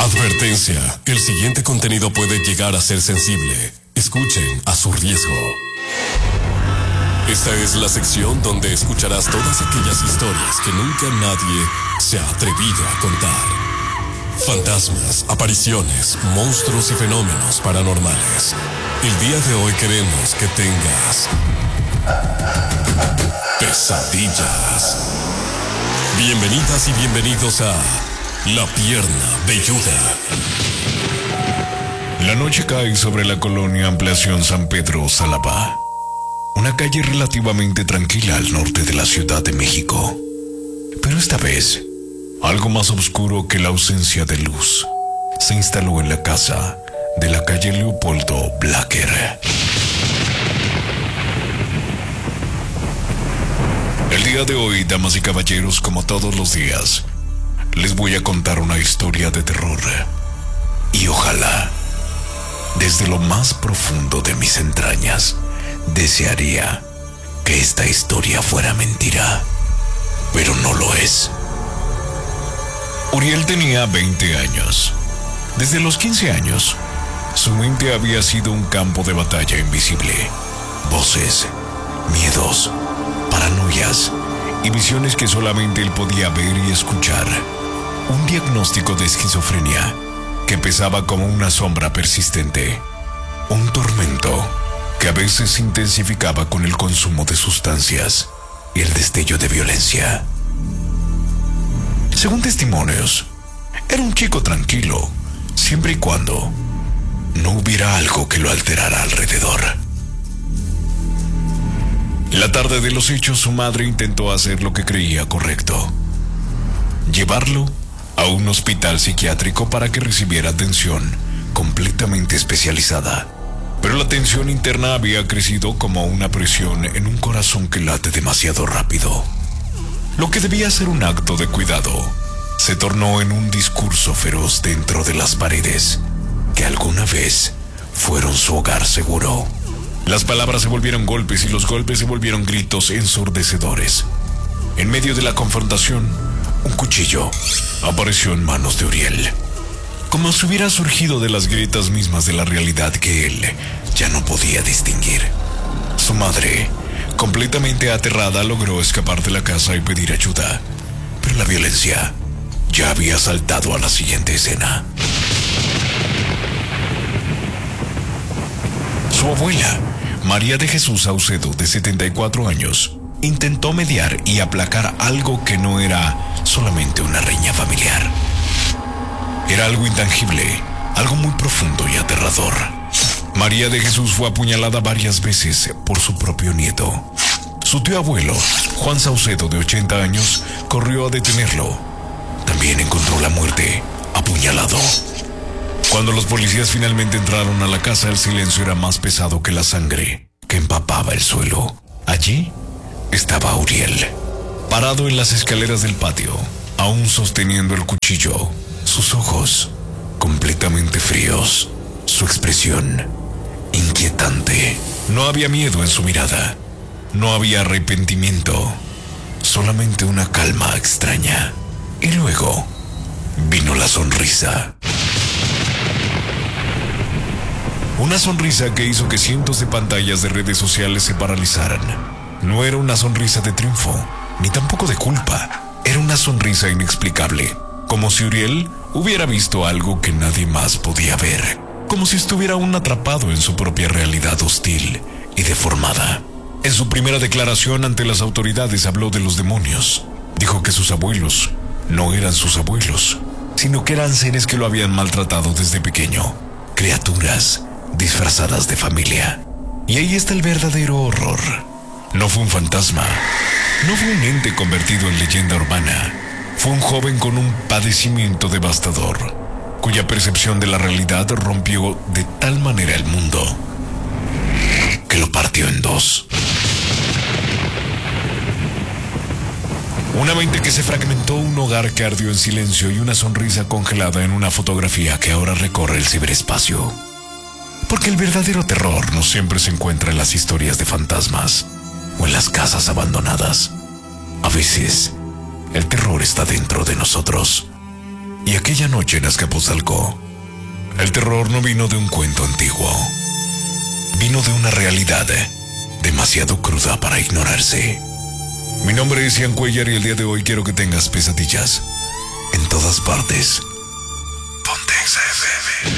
Advertencia, el siguiente contenido puede llegar a ser sensible. Escuchen a su riesgo. Esta es la sección donde escucharás todas aquellas historias que nunca nadie se ha atrevido a contar. Fantasmas, apariciones, monstruos y fenómenos paranormales. El día de hoy queremos que tengas pesadillas. Bienvenidas y bienvenidos a La Pierna Velluda. La noche cae sobre la colonia Ampliación San Pedro Xalapa, una calle relativamente tranquila al norte de la Ciudad de México. Pero esta vez, algo más oscuro que la ausencia de luz se instaló en la casa de la calle Leopoldo Blacker. El día de hoy, damas y caballeros, como todos los días, les voy a contar una historia de terror. Y ojalá, desde lo más profundo de mis entrañas, desearía que esta historia fuera mentira, pero no lo es. Uriel tenía 20 años. Desde los 15 años, su mente había sido un campo de batalla invisible. Voces, miedos, paranoias y visiones que solamente él podía ver y escuchar. Un diagnóstico de esquizofrenia que pesaba como una sombra persistente. Un tormento que a veces se intensificaba con el consumo de sustancias y el destello de violencia. Según testimonios, era un chico tranquilo, siempre y cuando no hubiera algo que lo alterara alrededor. La tarde de los hechos, su madre intentó hacer lo que creía correcto: llevarlo a un hospital psiquiátrico para que recibiera atención completamente especializada. Pero la tensión interna había crecido como una presión en un corazón que late demasiado rápido. Lo que debía ser un acto de cuidado se tornó en un discurso feroz dentro de las paredes que alguna vez fueron su hogar seguro. Las palabras se volvieron golpes y los golpes se volvieron gritos ensordecedores. En medio de la confrontación, un cuchillo apareció en manos de Uriel, como si hubiera surgido de las grietas mismas de la realidad que él ya no podía distinguir. Su madre, completamente aterrada, logró escapar de la casa y pedir ayuda, pero la violencia ya había saltado a la siguiente escena. Su abuela, María de Jesús Saucedo, de 74 años, intentó mediar y aplacar algo que no era solamente una riña familiar. Era algo intangible, algo muy profundo y aterrador. María de Jesús fue apuñalada varias veces por su propio nieto. Su tío abuelo, Juan Saucedo, de 80 años, corrió a detenerlo. También encontró la muerte, apuñalado. Cuando los policías finalmente entraron a la casa, el silencio era más pesado que la sangre que empapaba el suelo. Allí estaba Uriel, parado en las escaleras del patio, aún sosteniendo el cuchillo, sus ojos completamente fríos, su expresión inquietante. No había miedo en su mirada, no había arrepentimiento, solamente una calma extraña. Y luego vino la sonrisa. Una sonrisa que hizo que cientos de pantallas de redes sociales se paralizaran. No era una sonrisa de triunfo, ni tampoco de culpa. Era una sonrisa inexplicable, como si Uriel hubiera visto algo que nadie más podía ver, como si estuviera aún atrapado en su propia realidad hostil y deformada. En su primera declaración ante las autoridades habló de los demonios. Dijo que sus abuelos no eran sus abuelos, sino que eran seres que lo habían maltratado desde pequeño, criaturas disfrazadas de familia. Y ahí está el verdadero horror. No fue un fantasma, no fue un ente convertido en leyenda urbana. Fue un joven con un padecimiento devastador, cuya percepción de la realidad rompió de tal manera el mundo que lo partió en dos. Una mente que se fragmentó, un hogar que ardió en silencio y una sonrisa congelada en una fotografía que ahora recorre el ciberespacio. Porque el verdadero terror no siempre se encuentra en las historias de fantasmas o en las casas abandonadas. A veces, el terror está dentro de nosotros, Y aquella noche en Azcapotzalco, el terror no vino de un cuento antiguo. Vino de una realidad demasiado cruda para ignorarse. Mi nombre es Ian Cuellar y el día de hoy quiero que tengas pesadillas en todas partes.